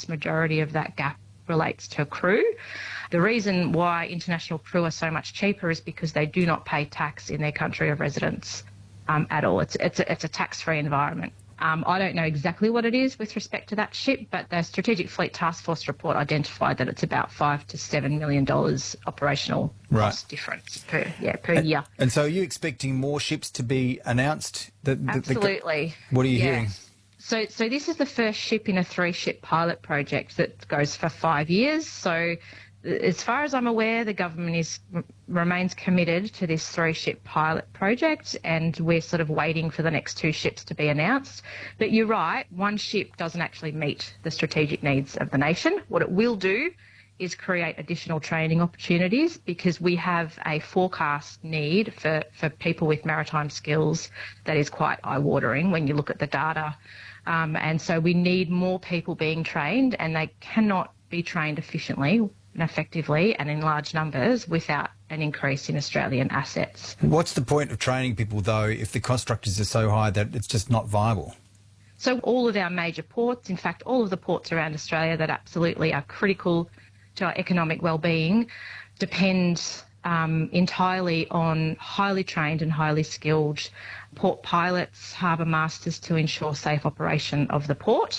vast majority of that gap relates to crew. The reason why international crew are so much cheaper is because they do not pay tax in their country of residence at all. It's a tax-free environment. I don't know exactly what it is with respect to that ship, but the Strategic Fleet Task Force report identified that it's about $5 to $7 million operational cost difference per year. And so are you expecting more ships to be announced? Absolutely. What are you hearing? So this is the first ship in a 3-ship pilot project that goes for 5 years. So as far as I'm aware, the government remains committed to this 3-ship pilot project, and we're sort of waiting for the next 2 ships to be announced. But you're right, 1 ship doesn't actually meet the strategic needs of the nation. What it will do is create additional training opportunities, because we have a forecast need for people with maritime skills that is quite eye-watering when you look at the data. And so we need more people being trained, and they cannot be trained efficiently and effectively and in large numbers without an increase in Australian assets. What's the point of training people, though, if the cost structures are so high that it's just not viable? So all of our major ports, in fact, all of the ports around Australia that absolutely are critical to our economic well-being, depend entirely on highly trained and highly skilled port pilots, harbour masters to ensure safe operation of the port.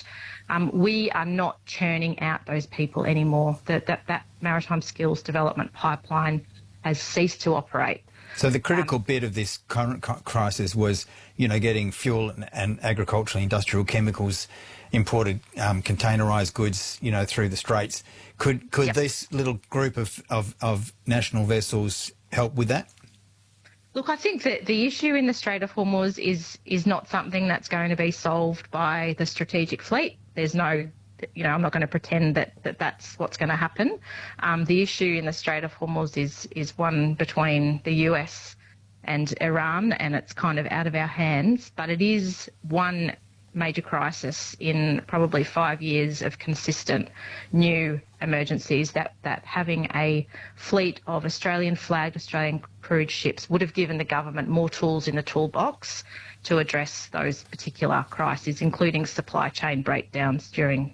We are not churning out those people anymore. That maritime skills development pipeline has ceased to operate. So the critical bit of this current crisis was, getting fuel and agricultural industrial chemicals imported, containerised goods, through the Straits. Could this little group of national vessels help with that? Look, I think that the issue in the Strait of Hormuz is not something that's going to be solved by the strategic fleet. There's no, I'm not going to pretend that that's what's going to happen. The issue in the Strait of Hormuz is one between the US and Iran, and it's kind of out of our hands. But it is one major crisis in probably 5 years of consistent new emergencies that having a fleet of Australian-flagged, Australian-crewed ships would have given the government more tools in the toolbox to address those particular crises, including supply chain breakdowns during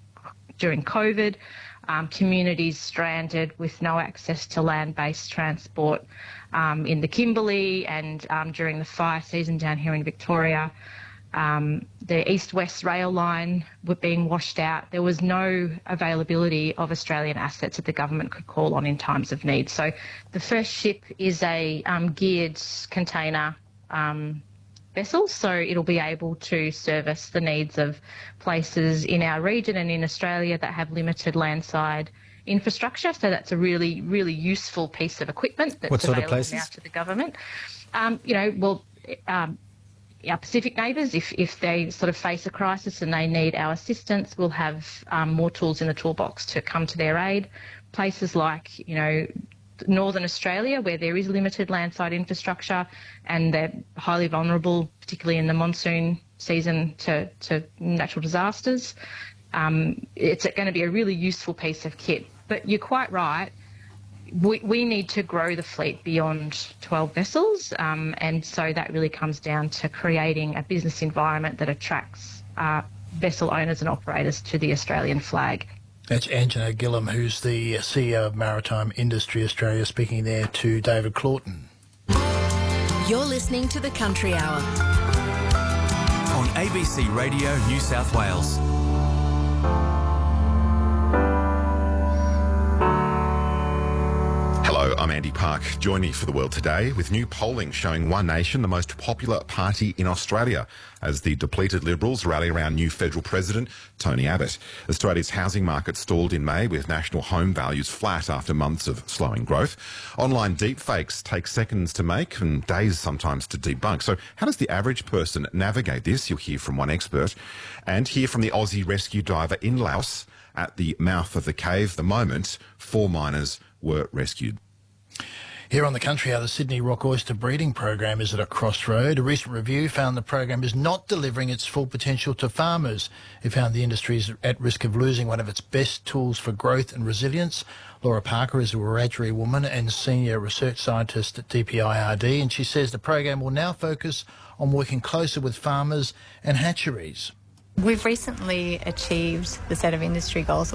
COVID, communities stranded with no access to land-based transport in the Kimberley, and during the fire season down here in Victoria. The east-west rail line were being washed out. There was no availability of Australian assets that the government could call on in times of need. So the first ship is a geared container vessel, so it'll be able to service the needs of places in our region and in Australia that have limited landside infrastructure. So that's a really, really useful piece of equipment that's available now to the government. Our Pacific neighbours, if they sort of face a crisis and they need our assistance, we'll have more tools in the toolbox to come to their aid. Places like, Northern Australia, where there is limited landside infrastructure and they're highly vulnerable, particularly in the monsoon season, to natural disasters, it's going to be a really useful piece of kit. But you're quite right. We need to grow the fleet beyond 12 vessels, and so that really comes down to creating a business environment that attracts vessel owners and operators to the Australian flag. That's Angela Gillam, who's the CEO of Maritime Industry Australia, speaking there to David Claughton. You're listening to The Country Hour on ABC Radio New South Wales. Hello, I'm Andy Park. Join me for The World Today with new polling showing One Nation the most popular party in Australia as the depleted Liberals rally around new federal president Tony Abbott. Australia's housing market stalled in May with national home values flat after months of slowing growth. Online deepfakes take seconds to make and days sometimes to debunk. So how does the average person navigate this? You'll hear from one expert and hear from the Aussie rescue diver in Laos at the mouth of the cave. The moment 4 miners were rescued. Here on The Country Hour, the Sydney Rock Oyster breeding program is at a crossroad. A recent review found the program is not delivering its full potential to farmers. It found the industry is at risk of losing one of its best tools for growth and resilience. Laura Parker is a Wiradjuri woman and senior research scientist at DPIRD, and she says the program will now focus on working closer with farmers and hatcheries. We've recently achieved the set of industry goals